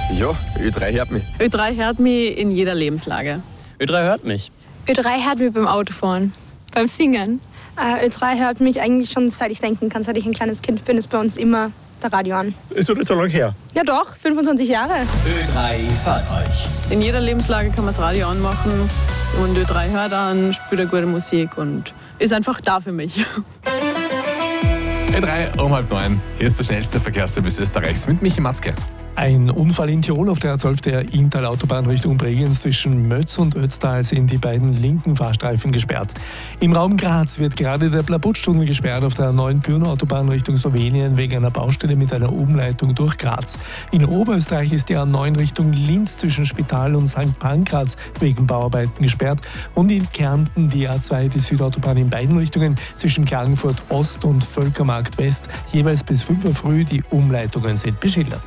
Ja, Ö3 hört mich. Ö3 hört mich in jeder Lebenslage. Ö3 hört mich. Ö3 hört mich beim Autofahren, beim Singen. Ö3 hört mich eigentlich schon seit ich denken kann, seit ich ein kleines Kind bin, ist bei uns immer der Radio an. Ist doch nicht so lange her. Ja doch, 25 Jahre. Ö3 hört euch. In jeder Lebenslage kann man das Radio anmachen und Ö3 hört an, spielt eine gute Musik und ist einfach da für mich. Ö3 um 8:30. Hier ist der schnellste Verkehrsservice Österreichs mit Michi Matzke. Ein Unfall in Tirol auf der A12 der Inntal-Autobahn Richtung Bregenz. Zwischen Mötz und Ötztal sind die beiden linken Fahrstreifen gesperrt. Im Raum Graz wird gerade der Plabutsch-Tunnel gesperrt auf der neuen Pyrno-Autobahn Richtung Slowenien wegen einer Baustelle mit einer Umleitung durch Graz. In Oberösterreich ist die A9 Richtung Linz zwischen Spital und St. Pankraz wegen Bauarbeiten gesperrt. Und in Kärnten die A2, die Südautobahn in beiden Richtungen zwischen Klagenfurt Ost und Völkermarkt West. Jeweils bis 5 Uhr früh, die Umleitungen sind beschildert.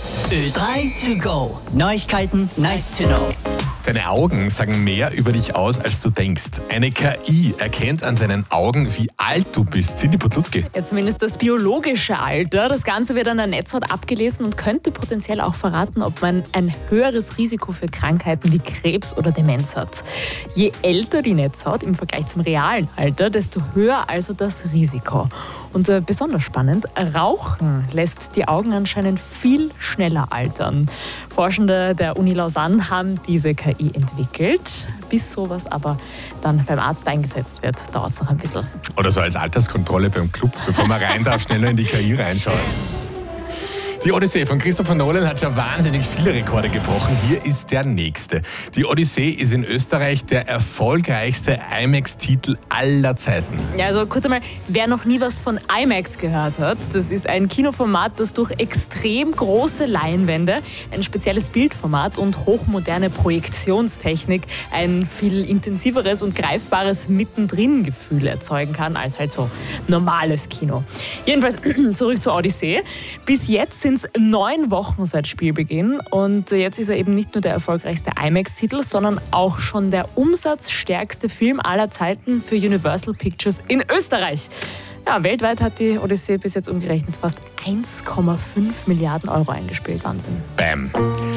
Ö3 to go. Neuigkeiten, nice to know. Deine Augen sagen mehr über dich aus, als du denkst. Eine KI erkennt an deinen Augen, wie alt du bist. Cindy Potlutzki. Ja, zumindest das biologische Alter. Das Ganze wird an der Netzhaut abgelesen und könnte potenziell auch verraten, ob man ein höheres Risiko für Krankheiten wie Krebs oder Demenz hat. Je älter die Netzhaut im Vergleich zum realen Alter, desto höher also das Risiko. Und besonders spannend, Rauchen lässt die Augen anscheinend viel schneller altern. Forschende der Uni Lausanne haben diese KI entwickelt. Bis sowas aber dann beim Arzt eingesetzt wird, dauert es noch ein bisschen. Oder so als Alterskontrolle beim Club, bevor man rein darf, schneller in die KI reinschauen. Die Odyssee von Christopher Nolan hat schon wahnsinnig viele Rekorde gebrochen. Hier ist der nächste. Die Odyssee ist in Österreich der erfolgreichste IMAX-Titel aller Zeiten. Ja, also kurz einmal, wer noch nie was von IMAX gehört hat, das ist ein Kinoformat, das durch extrem große Leinwände, ein spezielles Bildformat und hochmoderne Projektionstechnik ein viel intensiveres und greifbares Mittendrin-Gefühl erzeugen kann als halt so normales Kino. Jedenfalls zurück zur Odyssee. Bis jetzt sind es 9 Wochen seit Spielbeginn und jetzt ist er eben nicht nur der erfolgreichste IMAX-Titel, sondern auch schon der umsatzstärkste Film aller Zeiten für Universal Pictures in Österreich. Ja, weltweit hat die Odyssee bis jetzt umgerechnet fast 1,5 Milliarden Euro eingespielt. Wahnsinn. Bam.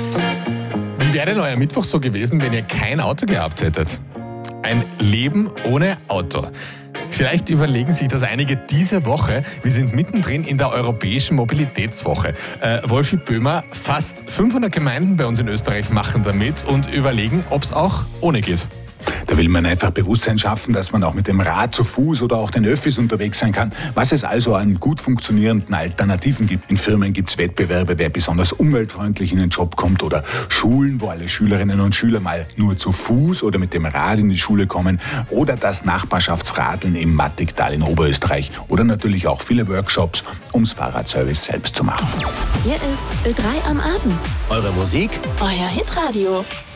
Wie wäre denn euer Mittwoch so gewesen, wenn ihr kein Auto gehabt hättet? Ein Leben ohne Auto. Vielleicht überlegen sich das einige diese Woche. Wir sind mittendrin in der Europäischen Mobilitätswoche. Wolfi Böhmer, fast 500 Gemeinden bei uns in Österreich machen damit und überlegen, ob es auch ohne geht. Da will man einfach Bewusstsein schaffen, dass man auch mit dem Rad zu Fuß oder auch den Öffis unterwegs sein kann, was es also an gut funktionierenden Alternativen gibt. In Firmen gibt es Wettbewerbe, wer besonders umweltfreundlich in den Job kommt oder Schulen, wo alle Schülerinnen und Schüler mal nur zu Fuß oder mit dem Rad in die Schule kommen oder das Nachbarschaftsradeln im Mattigtal in Oberösterreich oder natürlich auch viele Workshops, ums Fahrradservice selbst zu machen. Hier ist Ö3 am Abend. Eure Musik, Euer Hitradio.